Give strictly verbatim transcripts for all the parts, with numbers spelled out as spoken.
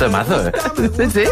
Temazo, ¿eh? Sí, sí.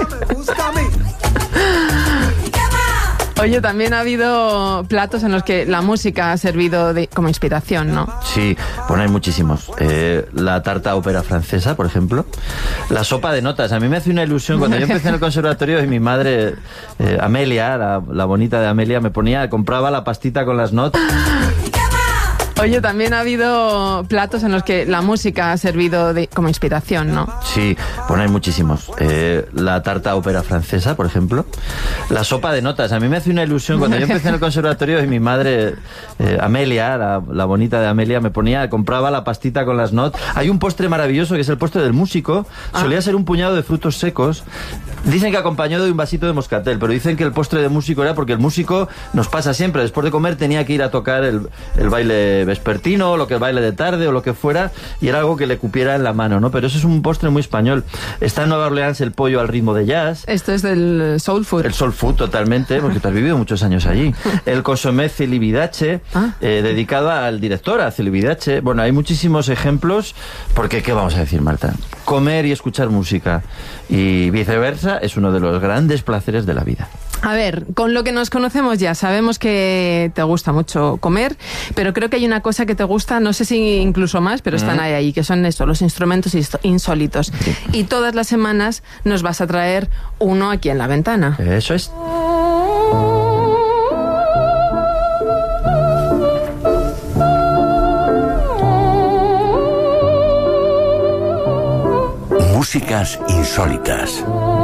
Oye, también ha habido platos en los que la música ha servido de, como inspiración, ¿no? Sí, bueno, hay muchísimos. Eh, la tarta ópera francesa, por ejemplo. La sopa de notas. A mí me hace una ilusión. Cuando yo empecé en el conservatorio y mi madre, eh, Amelia, la, la bonita de Amelia, me ponía, compraba la pastita con las notas. Oye, también ha habido platos en los que la música ha servido de, como inspiración, ¿no? Sí, bueno, hay muchísimos. Eh, la tarta ópera francesa, por ejemplo. La sopa de notas. A mí me hace una ilusión. Cuando yo empecé en el conservatorio y mi madre, eh, Amelia, la, la bonita de Amelia, me ponía, compraba la pastita con las notas. Hay un postre maravilloso que es el postre del músico. Solía ser un puñado de frutos secos. Dicen que acompañado de un vasito de moscatel, pero dicen que el postre de músico era porque el músico nos pasa siempre. Después de comer tenía que ir a tocar el, el baile vespertino, o lo que el baile de tarde, o lo que fuera, y era algo que le cupiera en la mano, ¿no? Pero eso es un postre muy español. Está en Nueva Orleans el pollo al ritmo de jazz. Esto es del soul food. El soul food, totalmente, porque tú has vivido muchos años allí. El consomé celibidache, ah. eh, dedicado al director, a celibidache. Bueno, hay muchísimos ejemplos, porque, ¿qué vamos a decir, Marta? Comer y escuchar música y viceversa es uno de los grandes placeres de la vida. A ver, con lo que nos conocemos ya, sabemos que te gusta mucho comer, pero creo que hay una cosa que te gusta, no sé si incluso más, pero están ahí, ahí que son esto, los instrumentos insólitos. Sí. Y todas las semanas nos vas a traer uno aquí en la ventana. Eso es. Músicas insólitas.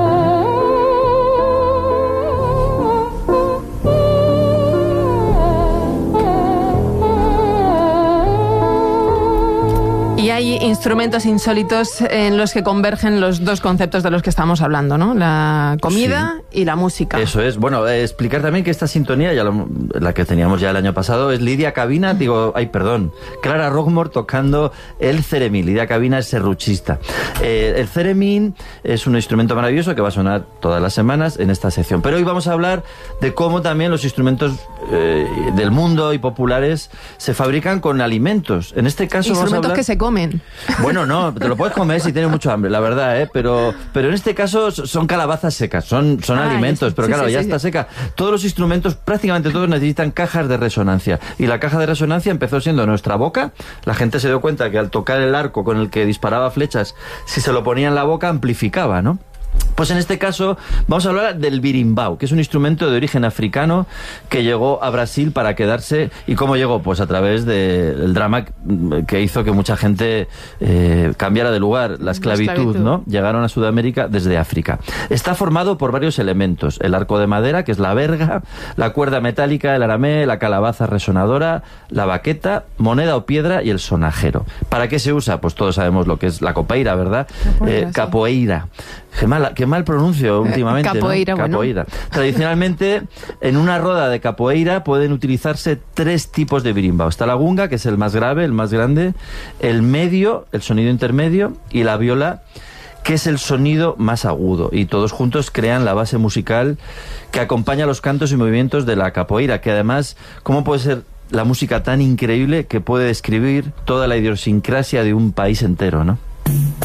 Y hay instrumentos insólitos en los que convergen los dos conceptos de los que estamos hablando, ¿no? La comida sí. y la música. Eso es. Bueno, eh, explicar también que esta sintonía, ya lo, la que teníamos ya el año pasado, es Lidia Cabina, digo, ay, perdón, Clara Rockmore tocando el ceremín. Lidia Cabina es serruchista. Eh, el ceremín es un instrumento maravilloso que va a sonar todas las semanas en esta sección. Pero hoy vamos a hablar de cómo también los instrumentos eh, del mundo y populares se fabrican con alimentos. En este caso instrumentos vamos a hablar... que se comen. Bueno, no, te lo puedes comer si tienes mucho hambre, la verdad, ¿eh? Pero, pero en este caso son calabazas secas, son, son ah, alimentos, pero sí, claro, sí, ya sí, está sí. seca. Todos los instrumentos, prácticamente todos, necesitan cajas de resonancia. Y la caja de resonancia empezó siendo nuestra boca. La gente se dio cuenta que al tocar el arco con el que disparaba flechas, si se lo ponía en la boca, amplificaba, ¿no? Pues en este caso vamos a hablar del birimbau, que es un instrumento de origen africano que llegó a Brasil para quedarse. ¿Y cómo llegó? Pues a través del drama que hizo que mucha gente eh, cambiara de lugar, la esclavitud, la esclavitud, ¿no? Llegaron a Sudamérica desde África. Está formado por varios elementos: el arco de madera, que es la verga, la cuerda metálica, el aramé, la calabaza resonadora, la baqueta, moneda o piedra y el sonajero. ¿Para qué se usa? Pues todos sabemos lo que es la copeira, ¿verdad? Capoeira. Eh, capoeira. Qué mal, qué mal pronuncio últimamente, capoeira, ¿no? Capoeira. Bueno. Tradicionalmente, en una roda de capoeira pueden utilizarse tres tipos de birimbau. Está la gunga, que es el más grave, el más grande, el medio, el sonido intermedio, y la viola, que es el sonido más agudo. Y todos juntos crean la base musical que acompaña los cantos y movimientos de la capoeira, que además, ¿cómo puede ser la música tan increíble que puede describir toda la idiosincrasia de un país entero, ¿no?